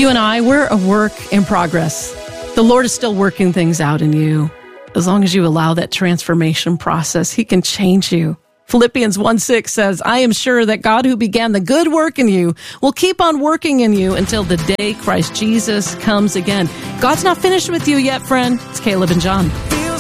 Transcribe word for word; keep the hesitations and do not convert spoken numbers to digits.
You and I, we're a work in progress. The Lord is still working things out in you. As long as you allow that transformation process, He can change you. Philippians one six says, I am sure that God who began the good work in you will keep on working in you until the day Christ Jesus comes again. God's not finished with you yet, friend. It's Caleb and John.